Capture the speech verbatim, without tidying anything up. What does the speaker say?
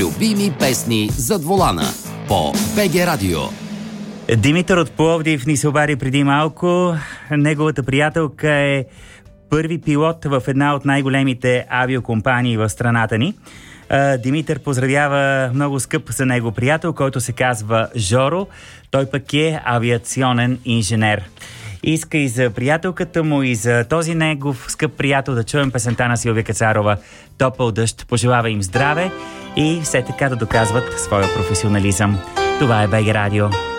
Любими песни зад волана по БГ Радио. Димитър от Пловдив ни се обади преди малко. Неговата приятелка е първи пилот в една от най-големите авиокомпании в страната ни. Димитър поздравява много скъп за него приятел, който се казва Жоро. Той пък е авиационен инженер. Иска и за приятелката му, и за този негов скъп приятел да чуем песента на Силвия Кацарова "Топъл дъжд". Пожелава им здраве и все така да доказват своя професионализъм. Това е БГ Радио.